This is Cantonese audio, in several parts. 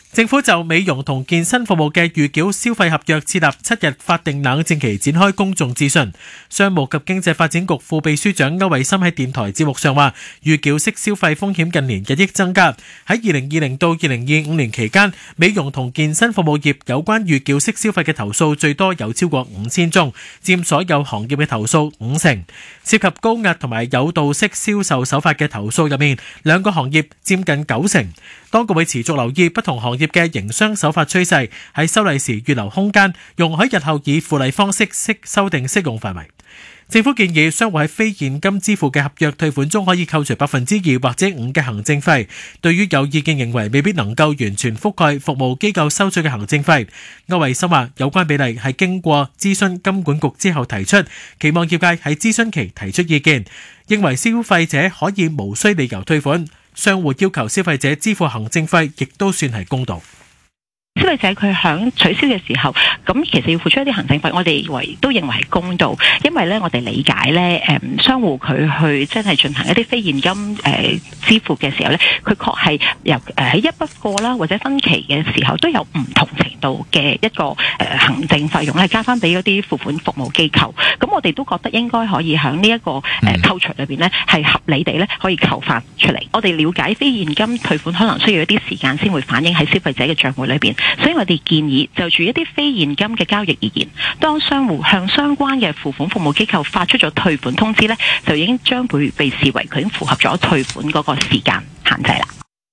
政府就美容同健身服務嘅預繳消費合約設立7日法定冷靜期，展開公眾諮詢。商務及經濟發展局副秘書長區煒森喺電台節目上話，預繳式消費風險近年日益增加。喺2020到2025年期間，美容同健身服務業有關預繳式消費嘅投訴最多有超過5000宗，佔所有行業嘅投訴50%。涉及高壓同埋誘導式銷售手法嘅投訴入面，兩個行業佔近90%。當局會持續留意不同行業嘅營商手法趨勢，喺修例時預留空間，容許日後以附例方式修訂適用範圍。政府建議商戶喺非現金支付嘅合約退款中可以扣除2%或者5%嘅行政費。對於有意見認為未必能夠完全覆蓋服務機構收取嘅行政費，區煒森話有關比例係經過諮詢金管局之後提出，期望業界喺諮詢期提出意見，認為消費者可以無需理由退款，商戶要求消費者支付行政費亦都算係公道。 消費者佢響取消嘅時候，咁其實要付出一啲行政費，我哋都認為係公道，因為咧我哋理解咧，商戶佢去真係進行一啲非現金支付嘅時候咧，佢確係由喺一筆過啦或者分期嘅時候都有唔同程度嘅一個行政費用咧，加翻俾嗰啲付款服務機構。咁我哋都覺得應該可以響呢一個扣除裏邊咧，係合理地咧可以扣翻出嚟。我哋了解非現金退款可能需要一啲時間先會反映喺消費者嘅賬戶裏邊。所以我哋建議就住一啲非現金嘅交易而言，當商戶向相關嘅付款服務機構發出咗退款通知呢，就已經將會被視為佢已經符合咗退款嗰個時間限制啦。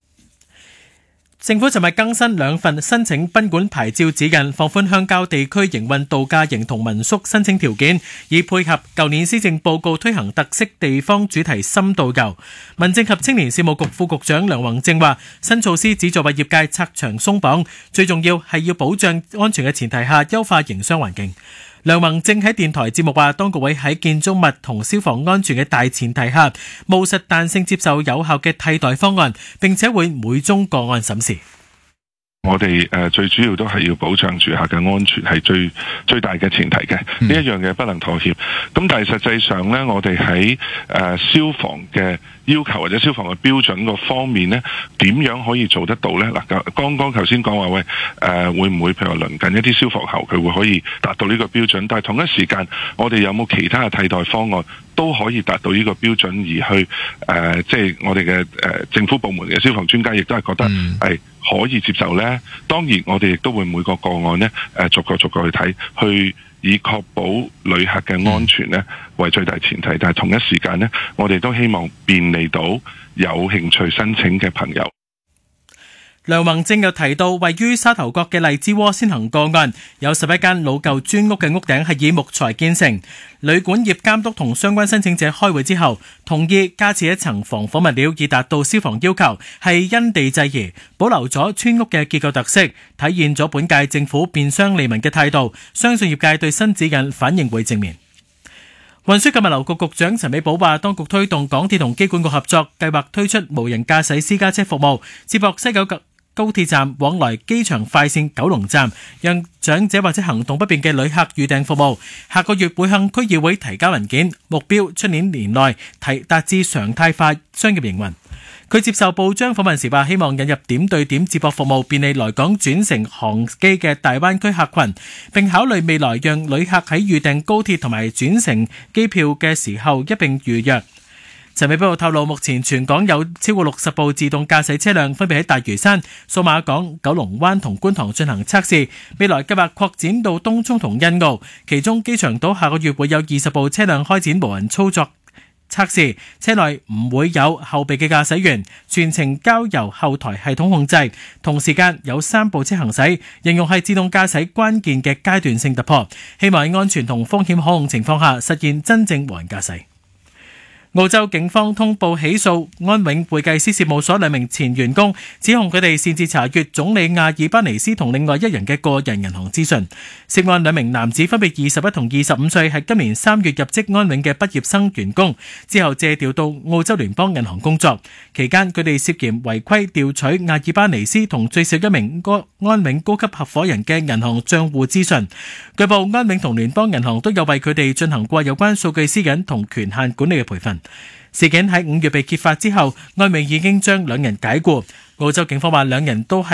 政府尋日更新2份申請賓館牌照指引，放寬鄉郊地區營運度假營同民宿申請條件，以配合舊年施政報告推行特色地方主題深度遊。民政及青年事務局副局長梁宏正話，新措施旨在為業界拆牆鬆綁，最重要係要保障安全嘅前提下優化營商環境。梁宏正喺電台節目話，當局會喺建築物同消防安全嘅大前提下，務實彈性接受有效嘅替代方案，並且會每宗個案審視。 我哋最主要都係要保障住客嘅安全，係最大嘅前提嘅，呢一樣嘢不能妥協。咁但係實際上呢，我哋喺消防嘅要求或者消防嘅標準個方面呢，點樣可以做得到呢？嗱，剛剛頭先講話喂，會唔會譬如話鄰近一啲消防喉，佢會可以達到呢個標準？但係同一時間，我哋有冇其他嘅替代方案都可以達到呢個標準，而去即係我哋嘅政府部門嘅消防專家亦都係覺得係可以接受呢。當然，我哋亦都會每個個案呢逐個去睇，去以確保旅客嘅安全呢為最大前提。但係同一時間呢，我哋都希望便利到有興趣申請嘅朋友。 梁宏正又提到，位於沙頭角嘅荔枝窩先行個案，有11間老舊磚屋嘅屋頂係以木材建成。旅館業監督同相關申請者開會之後，同意加設一層防火物料，以達到消防要求，係因地制宜，保留咗磚屋嘅結構特色，體現咗本屆政府便商利民嘅態度。相信業界對新指引反應會正面。運輸及物流局局長陳美寶話，當局推動港鐵同機管局合作，計劃推出無人駕駛私家車服務，接駁西九高鐵站往來機場快線九龍站，讓長者或者行動不便嘅旅客預訂服務。下個月會向區議會提交文件，目標出年年內達至常態化商業營運。佢接受報章訪問時話，希望引入點對點接駁服務，便利來港轉乘航機嘅大灣區客群，並考慮未來讓旅客喺預訂高鐵同埋轉乘機票嘅時候一併預約。陳美寶透露，目前全港有超過60部自動駕駛車輛，分別喺大嶼山、數碼港、九龍灣同觀塘進行測試，未來計劃擴展到東涌同欣澳。其中機場島下個月會有20部車輛開展無人操作測試，車內唔會有後備嘅駕駛員，全程交由後台系統控制。同時間有3部車行駛，形容係自動駕駛關鍵嘅階段性突破，希望喺安全同風險可控情況下實現真正無人駕駛。澳洲警方通報起訴安永會計師事務所2名前員工，指控佢哋擅自查閱總理亞爾巴尼斯同另外1人嘅個人銀行資訊。涉案2名男子分別21同25歲，係今年3月入職安永嘅畢業生員工，之後借調到澳洲聯邦銀行工作。期間佢哋涉嫌違規調取亞爾巴尼斯同最少1名安永高級合夥人嘅銀行帳戶資訊。據報安永同聯邦銀行都有為佢哋進行過有關數據私隱同權限管理嘅培訓。事件喺5月被揭發之後，安永已經將2人解僱。澳洲警方話2人都係